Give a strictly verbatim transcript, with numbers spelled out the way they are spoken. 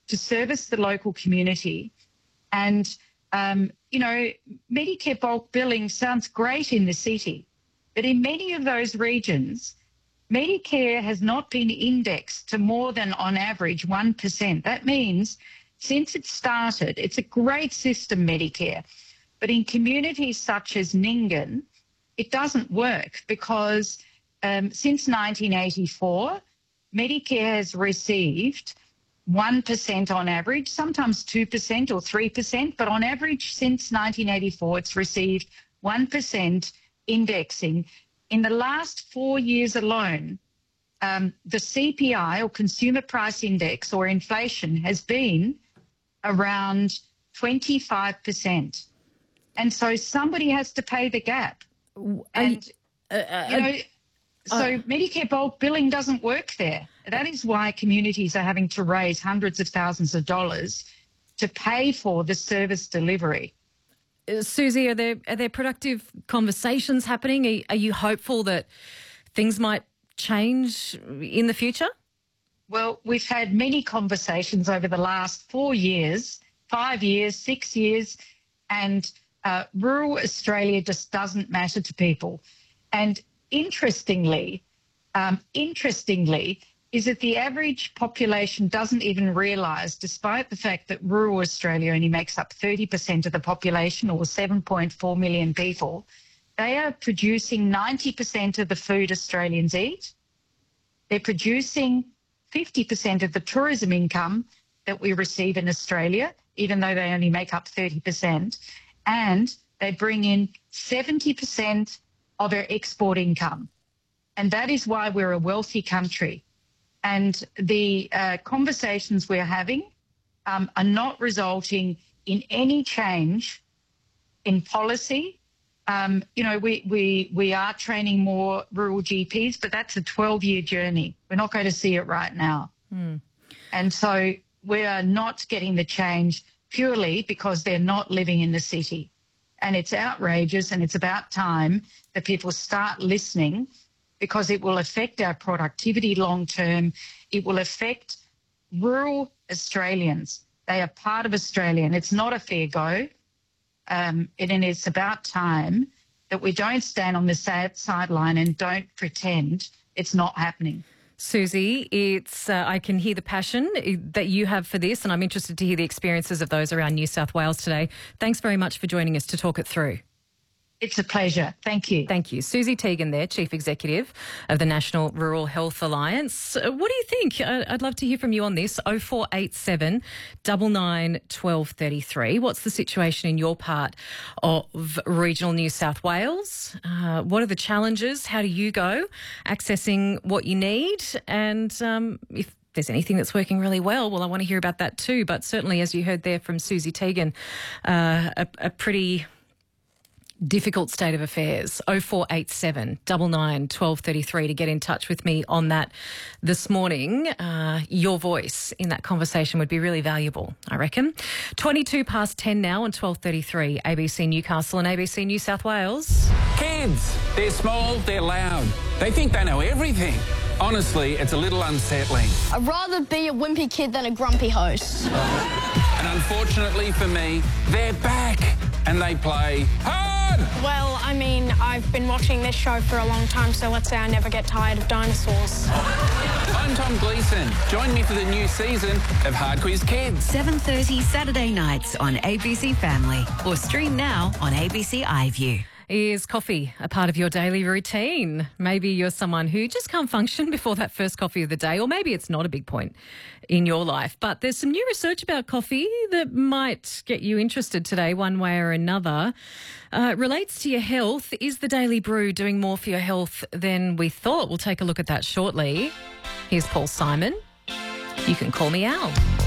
to service the local community. And, um, you know, Medicare bulk billing sounds great in the city, but in many of those regions, Medicare has not been indexed to more than, on average, one percent. That means since it started, it's a great system, Medicare, but in communities such as Nyngan, it doesn't work because um, since nineteen eighty-four, Medicare has received one percent on average, sometimes two percent or three percent, but on average since nineteen eighty-four, it's received one percent indexing. In the last four years alone, um, the C P I, or Consumer Price Index, or inflation, has been around twenty-five percent. And so somebody has to pay the gap. And, uh, uh, you know, uh, so Medicare bulk billing doesn't work there. That is why communities are having to raise hundreds of thousands of dollars to pay for the service delivery. Uh, Susie, are there are there productive conversations happening? Are, are you hopeful that things might change in the future? Well, we've had many conversations over the last four years, five years, six years, and uh, rural Australia just doesn't matter to people. And interestingly, um, interestingly, is that the average population doesn't even realise, despite the fact that rural Australia only makes up thirty percent of the population, or seven point four million people, they are producing ninety percent of the food Australians eat. They're producing fifty percent of the tourism income that we receive in Australia, even though they only make up thirty percent. And they bring in seventy percent of our export income. And that is why we're a wealthy country. And the uh, conversations we're having um, are not resulting in any change in policy. Um, you know, we, we, we are training more rural G Ps, but that's a twelve-year journey. We're not going to see it right now. Mm. And so we are not getting the change purely because they're not living in the city. And it's outrageous, and it's about time that people start listening, because it will affect our productivity long term. It will affect rural Australians. They are part of Australia, and it's not a fair go. Um, and it's about time that we don't stand on the sad sideline and don't pretend it's not happening. Susie, it's uh, I can hear the passion that you have for this, and I'm interested to hear the experiences of those around New South Wales today. Thanks very much for joining us to talk it through. It's a pleasure. Thank you. Thank you. Susie Tegan there, Chief Executive of the National Rural Health Alliance. Uh, what do you think? I'd love to hear from you on this. oh four eight seven, nine nine, one two three three. What's the situation in your part of regional New South Wales? Uh, what are the challenges? How do you go accessing what you need? And um, if there's anything that's working really well, well, I want to hear about that too. But certainly, as you heard there from Susie Tegan, uh, a, a pretty difficult state of affairs. oh four eight seven, nine nine, one two three three to get in touch with me on that this morning. Uh, your voice in that conversation would be really valuable, I reckon. twenty-two past ten now on twelve thirty-three, A B C Newcastle and A B C New South Wales. Kids, they're small, they're loud. They think they know everything. Honestly, it's a little unsettling. I'd rather be a wimpy kid than a grumpy host. And unfortunately for me, they're back and they play hard. Well, I mean, I've been watching this show for a long time, so let's say I never get tired of dinosaurs. I'm Tom Gleeson. Join me for the new season of Hard Quiz Kids. seven thirty Saturday nights on A B C Family, or stream now on A B C iView. Is coffee a part of your daily routine? Maybe you're someone who just can't function before that first coffee of the day, or maybe it's not a big point in your life. But there's some new research about coffee that might get you interested today one way or another. Uh, it relates to your health. Is the Daily Brew doing more for your health than we thought? We'll take a look at that shortly. Here's Paul Simon. You can call me Al.